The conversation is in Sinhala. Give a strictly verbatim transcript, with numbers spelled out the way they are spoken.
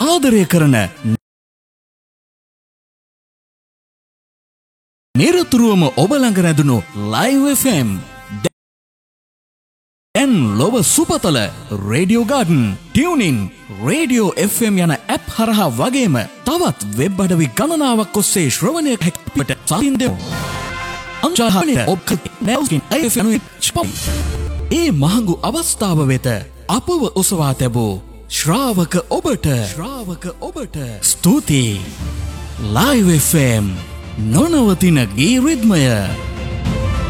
ආදරය කරන නිරතුරුවම ඔබ ළඟ රැඳුණු Live F M දැන් ලොව සුපතල Radio Garden, TuneIn, Radio F M යන ඇප් හරහා වගේම තවත් වෙබ් අඩවි ගණනාවක් ඔස්සේ ශ්‍රවණය හැකිට සාහින්ද අංශාහනේ ඔබ නැවුස්කින් F M ඒ මහඟු අවස්ථාව වෙත අපව ඔසවා තැබූ ශ්‍රාවක ඔබට ශ්‍රාවක ඔබට ස්තුතියි. Live F M නොනවතින ගී රිද්මය.